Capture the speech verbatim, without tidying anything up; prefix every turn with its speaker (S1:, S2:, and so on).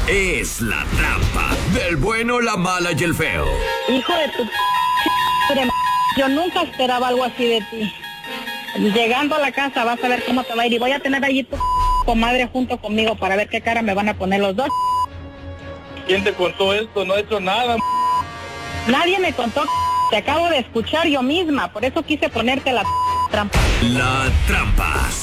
S1: es La Trampa, del bueno, la mala y el feo.
S2: Hijo de tu... Yo nunca esperaba algo así de ti. Llegando a la casa vas a ver cómo te va a ir y voy a tener allí tu comadre junto conmigo para ver qué cara me van a poner los dos.
S3: ¿Quién te contó esto? No he hecho nada.
S2: Nadie me contó. Te acabo de escuchar yo misma, por eso quise ponerte la trampa.
S1: La Trampa,